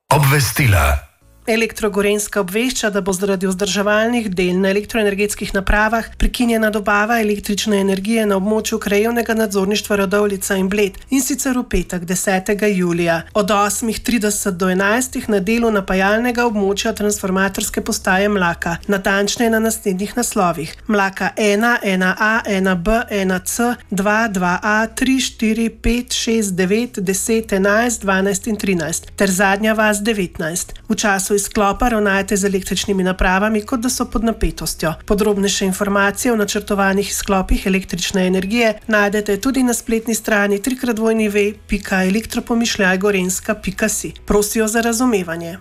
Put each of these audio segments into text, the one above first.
Obvestila. Elektro Gorenjska obvešča, da bo zaradi vzdrževalnih del na elektroenergetskih napravah prekinjena dobava električne energije na območju krajevnega nadzorništva Radovljica in Bled, in sicer v petek 10. julija od 8:30 do 11 na delu napajalnega območja transformatorske postaje Mlaka, natančneje na naslednjih naslovih: Mlaka 1, 1A, 1B, 1C, 2, 2A, 3, 4, 5, 6, 9, 10, 11, 12 in 13 ter zadnja vas 19. V času izklopa ravnajte z električnimi napravami, kot da so pod napetostjo. Podrobnejše informacije o načrtovanih izklopih električne energije najdete tudi na spletni strani www.elektropomišljajgorenska.si. Prosijo za razumevanje.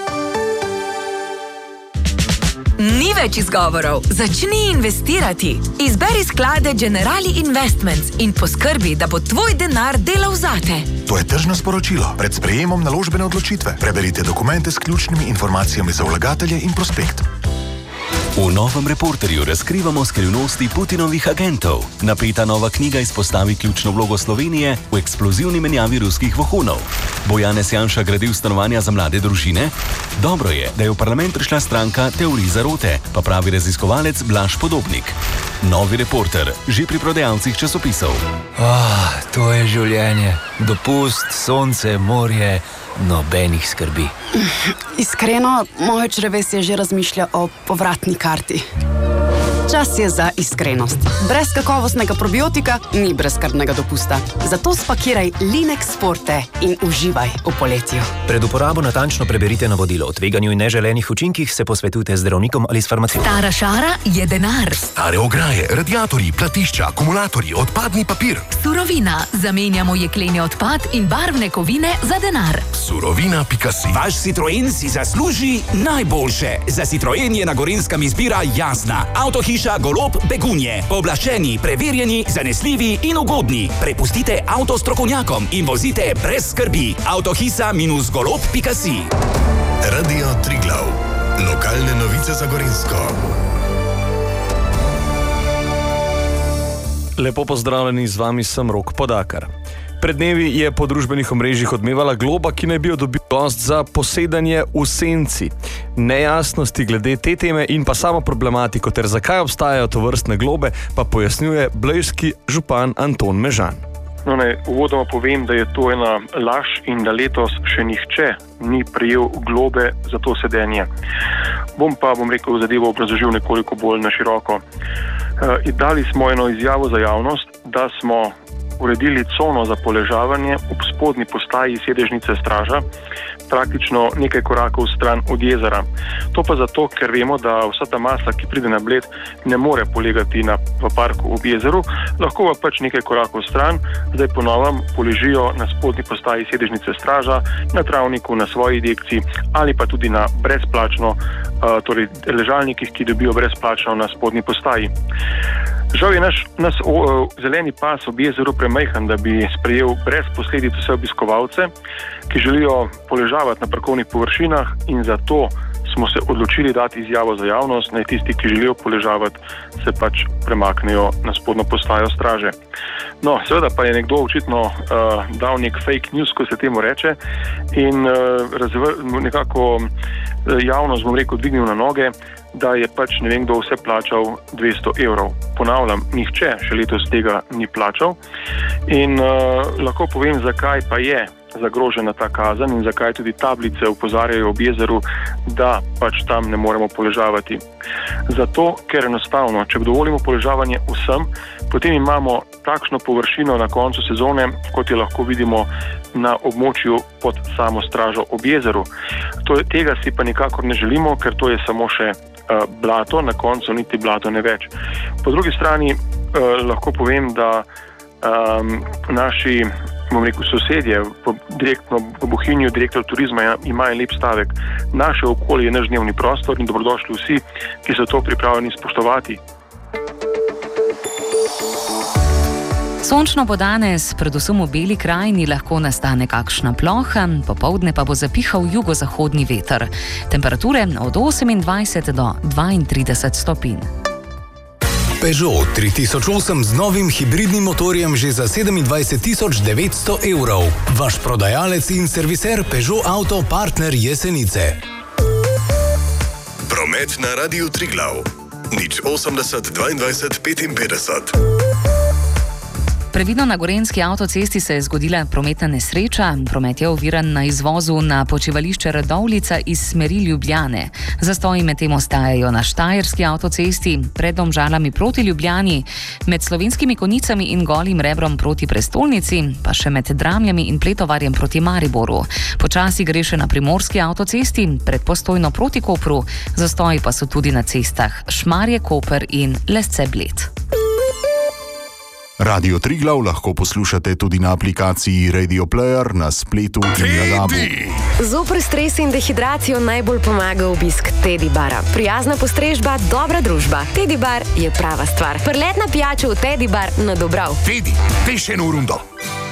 Ni več izgovorov. Začni investirati. Izberi sklade Generali Investments in poskrbi, da bo tvoj denar delal zate. To je tržno sporočilo. Pred sprejemom naložbene odločitve preberite dokumente s ključnimi informacijami za vlagatelje in prospekt. V novem Reporterju razkrivamo skrivnosti Putinovih agentov. Napeta nova knjiga izpostavi ključno vlogo Slovenije v eksplozivni menjavi ruskih vohunov. Bo Janez Janša gradil stanovanja za mlade družine? Dobro je, da je v parlament prišla stranka Teorij zarote, pa pravi raziskovalec Blaž Podobnik. Novi Reporter, že pri prodajalcih časopisov. To je življenje. Dopust, sonce, morje, nobenih skrbi. Iskreno, moje črevesje že razmišlja o povratni karti. Čas je za iskrenost. Brez kakovostnega probiotika ni brezskrbnega dopusta. Zato spakiraj Linex Forte in uživaj v poletju. Pred uporabo natančno preberite navodilo. O tveganju in neželenih učinkih se posvetujte z zdravnikom ali s farmacevtom. Stara šara je denar. Stare ograje, radiatorji, platišča, akumulatorji, odpadni papir. Surovina. Zamenjamo jekleni odpad in barvne kovine za denar. Surovina.si. Vaš Citroen si zasluži najboljše. Za Citroen je na Gorenjskem izbira jasna. Avtohiša Golob Begunje. Pooblaščeni, preverjeni, zanesljivi in ugodni. Prepustite avto strokovnjakom in vozite brez skrbi. Avtohisa-golob.si. Radio Triglav. Lokalne novice za Gorenjsko. Lepo pozdravljeni, z vami sem Rok Podakar. Pred dnevi je po družbenih omrežjih odmevala globa, ki naj bi jo dobil gost za posedanje v senci. Nejasnosti glede te teme in pa samo problematiko ter zakaj obstajajo tovrstne globe pa pojasnjuje blejski župan Anton Mežan. Uvodoma povem, da je to ena laž in da letos še nihče ni prejel globe za to sedenje. Bom rekel, zadevo obrazložil nekoliko bolj na široko. Dali smo eno izjavo za javnost, da smo uredili cono za poležavanje ob spodnji postaji sedežnice straža, praktično nekaj korakov stran od jezera. To pa zato, ker vemo, da vsa ta masa, ki pride na Bled, ne more polegati v parku ob jezeru, lahko pa nekaj korakov stran, zdaj ponovem poležijo na spodnji postaji sedežnice straža, na travniku, na svoji dekciji ali pa tudi na brezplačno, torej ležalnikih, ki dobijo brezplačno na spodnji postaji. Žal je naš zeleni pas ob jezeru premajhen, da bi sprejel brez posledic vse obiskovalce, ki želijo poležavati na parkovnih površinah, in zato smo se odločili dati izjavo za javnost, naj tisti, ki želijo poležavati, se premaknejo na spodnjo postajo straže. Seveda pa je nekdo očitno dal nek fake news, ko se temu reče, in nekako javnost, dvignil na noge, da je ne vem kdo vse plačal 200 evrov. Ponavljam, nihče še letos tega ni plačal in lahko povem, zakaj pa je zagrožena ta kazen in zakaj tudi tablice opozarjajo ob jezeru, da tam ne moremo poležavati. Zato, ker enostavno, če dovolimo poležavanje vsem, potem imamo takšno površino na koncu sezone, kot je lahko vidimo na območju pod samo stražo ob jezeru. Tega si pa nikakor ne želimo, ker to je samo še blato, na koncu niti blato ne več. Po drugi strani lahko povem, da naši sosedje, direktno v Bohinju, direktor turizma ima en lep stavek: naše okolje je naš dnevni prostor in dobrodošli vsi, ki so to pripravljeni spoštovati. Sončno bo danes, predvsem v Beli krajini, lahko nastane kakšna ploha, popoldne pa bo zapihal jugozahodni veter. Temperature od 28 do 32 stopinj. Peugeot 3008 z novim hibridnim motorjem že za 27 900 evrov. Vaš prodajalec in serviser Peugeot Auto partner Jesenice. Promet na Radiu Triglav. 080 22 55. Previdno na Gorenjski avtocesti se je zgodila prometna nesreča. Promet je oviran na izvozu na počivališče Radovljica iz smeri Ljubljane. Zastoji medtem ostajajo na Štajerski avtocesti, pred Domžalami proti Ljubljani, med Slovenskimi Konjicami in Golim Rebrom proti prestolnici, pa še med Dramljami in Pletovarjem proti Mariboru. Počasi gre še na Primorski avtocesti, pred Postojno proti Kopru, zastoji pa so tudi na cestah Šmarje, Koper in Lesce-Bled. Radio Triglav lahko poslušate tudi na aplikaciji Radio Player, na spletu in na DAB-u. Zoper stres in dehidracijo najbolj pomaga obisk Teddy Bara. Prijazna postrežba, dobra družba. Teddy Bar je prava stvar. Prletna pijača v Teddy Bar na Dobrav. Teddy, peš eno rundo.